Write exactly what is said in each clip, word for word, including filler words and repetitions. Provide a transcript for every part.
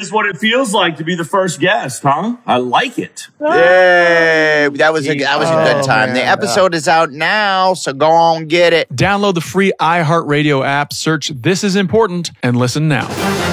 is what it feels like to be the first guest, huh? I like it. Yay! That was a that was a good time. Oh, the man. episode is out now, so go on get it. Download the free iHeartRadio app, search This Is Important, and listen now.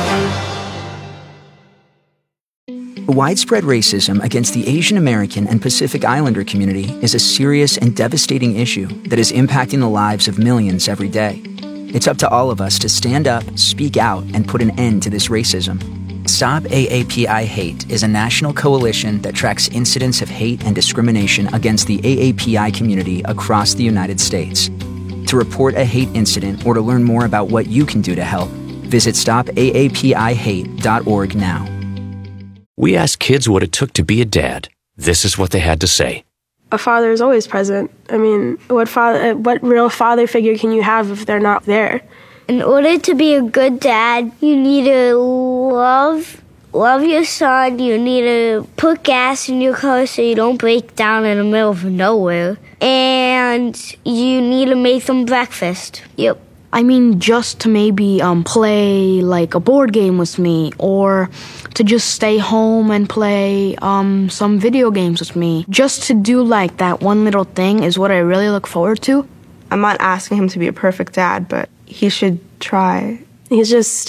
Widespread racism against the Asian American and Pacific Islander community is a serious and devastating issue that is impacting the lives of millions every day. It's up to all of us to stand up, speak out, and put an end to this racism. Stop A A P I Hate is a national coalition that tracks incidents of hate and discrimination against the A A P I community across the United States. To report a hate incident or to learn more about what you can do to help, visit stop A A P I hate dot org now. We asked kids what it took to be a dad. This is what they had to say. A father is always present. I mean, what father, what real father figure can you have if they're not there? In order to be a good dad, you need to love, love your son. You need to put gas in your car so you don't break down in the middle of nowhere. And you need to make them breakfast. Yep. I mean, just to maybe um, play like a board game with me, or to just stay home and play um, some video games with me. Just to do like that one little thing is what I really look forward to. I'm not asking him to be a perfect dad, but he should try. He's just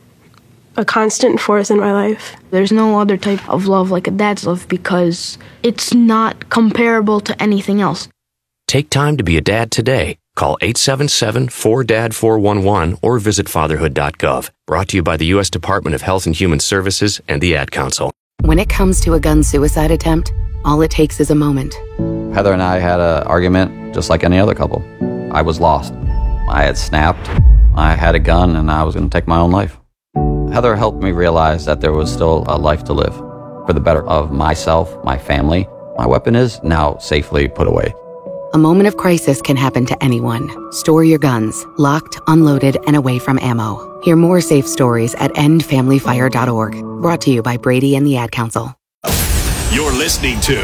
a constant force in my life. There's no other type of love like a dad's love because it's not comparable to anything else. Take time to be a dad today. Call eight seven seven, four D A D, four one one or visit fatherhood dot gov. Brought to you by the U S Department of Health and Human Services and the Ad Council. When it comes to a gun suicide attempt, all it takes is a moment. Heather and I had an argument just like any other couple. I was lost. I had snapped. I had a gun and I was going to take my own life. Heather helped me realize that there was still a life to live for the better of myself, my family. My weapon is now safely put away. A moment of crisis can happen to anyone. Store your guns, locked, unloaded, and away from ammo. Hear more safe stories at end family fire dot org. Brought to you by Brady and the Ad Council. You're listening to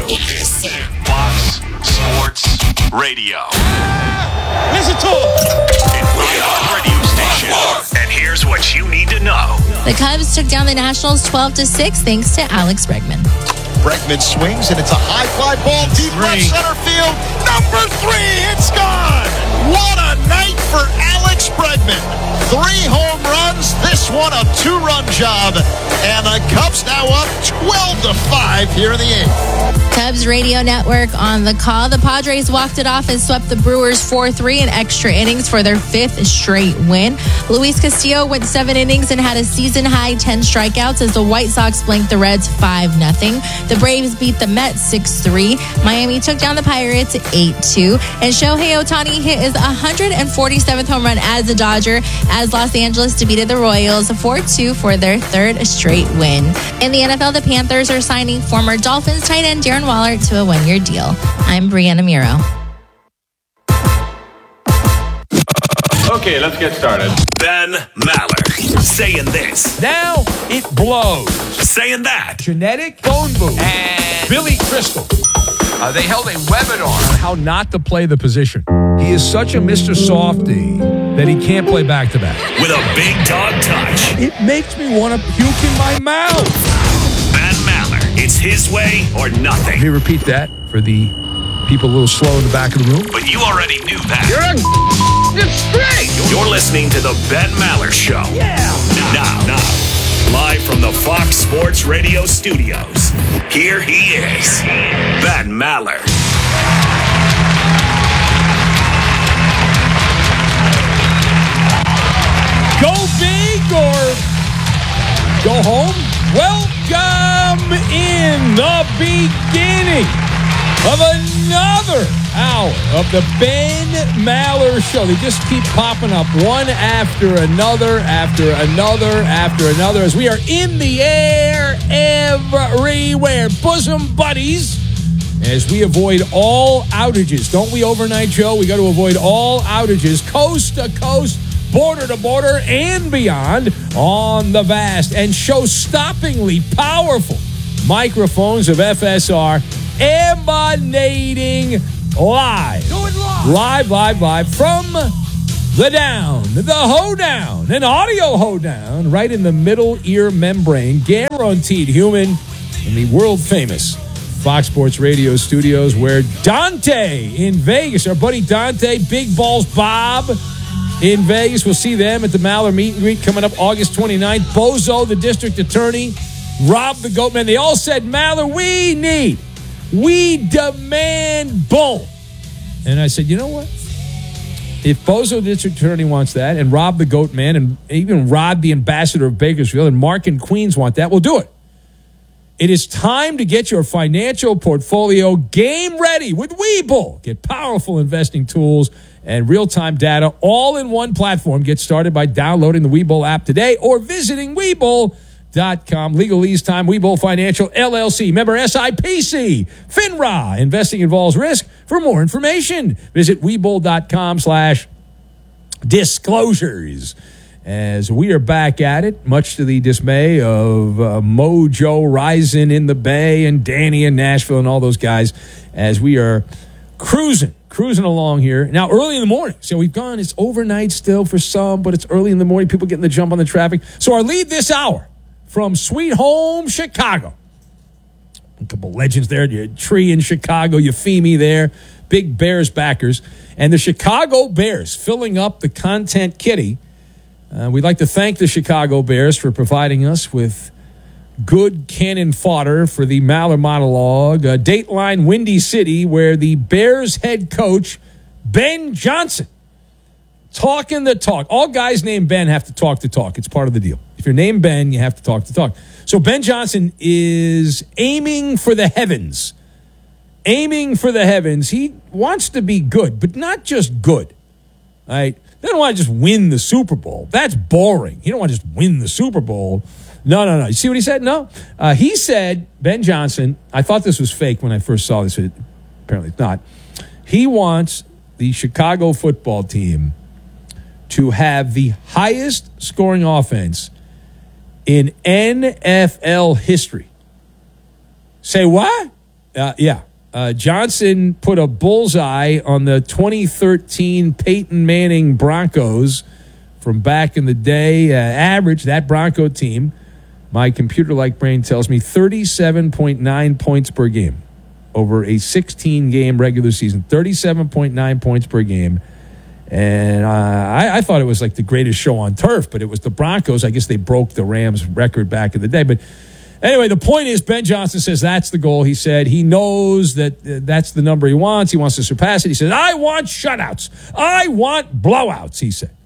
Fox Sports Radio. Listen to it. An radio station. And here's what you need to know. The Cubs took down the Nationals twelve to six thanks to Alex Bregman. Bregman swings, and it's a high fly ball deep left center field. Number three, it's gone. What a night for Alex Bregman. Three home runs, this one a two-run job. And the Cubs now up twelve to five here in the eighth. Cubs radio network on the call. The Padres walked it off and swept the Brewers four three in extra innings for their fifth straight win. Luis Castillo went seven innings and had a season-high ten strikeouts as the White Sox blanked the Reds five nothing. The Braves beat the Mets six three. Miami took down the Pirates eight two. And Shohei Ohtani hit his one hundred forty-seventh home run as a Dodger as Los Angeles defeated the Royals four two for their third straight win. In the N F L, the Panthers are signing former Dolphins tight end Darren Waller to a one-year deal. I'm Brianna Miro. Okay, let's get started. Ben Maller saying this. Now it blows. Saying that. Genetic phone booth. And Billy Crystal. Uh, they held a webinar on how not to play the position. He is such a Mister Softy that he can't play back-to-back. With a big dog touch. It makes me want to puke in my mouth. Ben Maller. It's his way or nothing. Can you repeat that for the people a little slow in the back of the room? But you already knew that. You're a it's straight. You're listening to the Ben Maller Show. Yeah. Now, now, live from the Fox Sports Radio studios. Here he is, Ben Maller. Go big or go home? Welcome in the beginning of another hour of the Ben Maller Show. They just keep popping up one after another, after another, after another, as we are in the air everywhere. Bosom buddies, as we avoid all outages. Don't we, Overnight Joe? We got to avoid all outages, coast to coast, border to border, and beyond on the vast and show-stoppingly powerful microphones of F S R, emanating live. Do it live. Live, live, live from the down, the hoedown, an audio hoedown right in the middle ear membrane, guaranteed human in the world-famous Fox Sports Radio studios where Dante in Vegas, our buddy Dante, Big Balls Bob in Vegas. We'll see them at the Maller meet and greet coming up August twenty-ninth. Bozo, the district attorney, Rob the Goatman. They all said, Maller, we need, we demand Bull. And I said, you know what? If Bozo, the district attorney, wants that, and Rob the Goatman, and even Rod, the ambassador of Bakersfield, and Mark and Queens want that, we'll do it. It is time to get your financial portfolio game ready with Webull. Get powerful investing tools and real-time data all in one platform. Get started by downloading the Webull app today or visiting Webull dot com. Legalese time, Webull Financial, L L C. Member S I P C. FINRA. Investing involves risk. For more information, visit Webull dot com slash disclosures. As we are back at it, much to the dismay of uh, Mojo Rising in the Bay and Danny in Nashville and all those guys, as we are cruising, cruising along here. Now, early in the morning. So we've gone, it's overnight still for some, but it's early in the morning. People getting the jump on the traffic. So our lead this hour from Sweet Home Chicago. A couple legends there. You had Tree in Chicago, Euphemie there, big Bears backers. And the Chicago Bears filling up the content kitty. Uh, we'd like to thank the Chicago Bears for providing us with good cannon fodder for the Maller monologue. Uh, Dateline Windy City, where the Bears head coach, Ben Johnson, talking the talk. All guys named Ben have to talk the talk. It's part of the deal. If you're named Ben, you have to talk the talk. So Ben Johnson is aiming for the heavens. Aiming for the heavens. He wants to be good, but not just good. All right? They don't want to just win the Super Bowl. That's boring. You don't want to just win the Super Bowl. No, no, no. You see what he said? No. Uh, he said, Ben Johnson, I thought this was fake when I first saw this. Apparently it's not. He wants the Chicago football team to have the highest scoring offense in N F L history. Say what? Uh, yeah. Uh, Johnson put a bullseye on the twenty thirteen Peyton Manning Broncos from back in the day. Uh, average, that Bronco team, my computer-like brain tells me, thirty-seven point nine points per game over a sixteen-game regular season. thirty-seven point nine points per game. And uh, I, I thought it was like the greatest show on turf, but it was the Broncos. I guess they broke the Rams record back in the day. But anyway, the point is, Ben Johnson says that's the goal. He said he knows that uh, that's the number he wants. He wants to surpass it. He says, I want shutouts. I want blowouts, he said.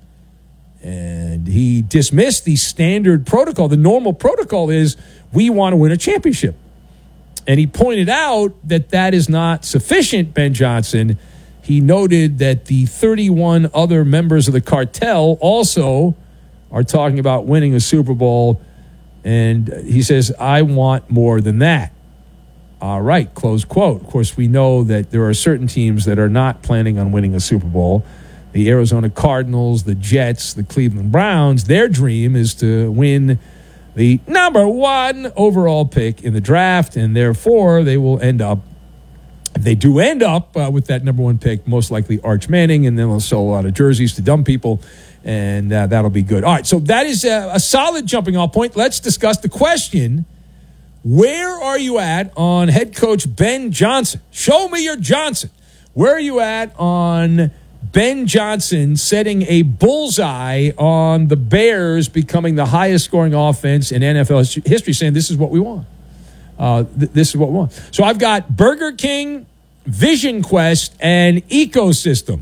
And he dismissed the standard protocol. The normal protocol is we want to win a championship. And he pointed out that that is not sufficient, Ben Johnson. He noted that the thirty-one other members of the cartel also are talking about winning a Super Bowl. And he says, I want more than that. All right, close quote. Of course, we know that there are certain teams that are not planning on winning a Super Bowl. The Arizona Cardinals, the Jets, the Cleveland Browns, their dream is to win the number one overall pick in the draft, and therefore they will end up, if they do end up uh, with that number one pick, most likely Arch Manning, and then they'll sell a lot of jerseys to dumb people. And uh, that'll be good. All right, so that is a, a solid jumping off point. Let's discuss the question, where are you at on head coach Ben Johnson? Show me your Johnson. Where are you at on Ben Johnson setting a bullseye on the Bears becoming the highest scoring offense in N F L history, saying this is what we want? Uh, th- this is what we want. So I've got Burger King, Vision Quest, and Ecosystem.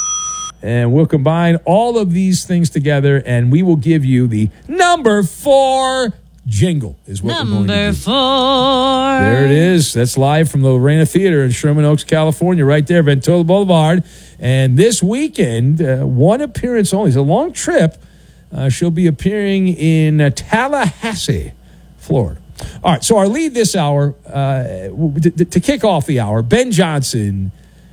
And we'll combine all of these things together, and we will give you the number four jingle is what number we're going to do. four. There it is. That's live from the Lorena Theater in Sherman Oaks, California, right there, Ventura Boulevard. And this weekend, uh, one appearance only. It's a long trip. Uh, she'll be appearing in uh, Tallahassee, Florida. All right, so our lead this hour, uh, to, to kick off the hour, Ben Johnson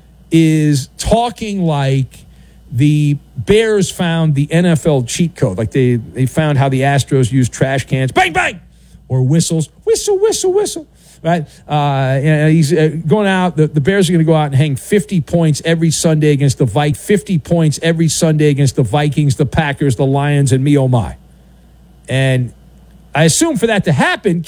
is talking like the Bears found the N F L cheat code. Like they, they found how the Astros use trash cans. Bang, bang! or whistles. Whistle, whistle, whistle. Right? Uh, and he's uh, going out. The, the Bears are going to go out and hang fifty points every Sunday against the Vikings. fifty points every Sunday against the Vikings, the Packers, the Lions, and me, oh my. And I assume for that to happen,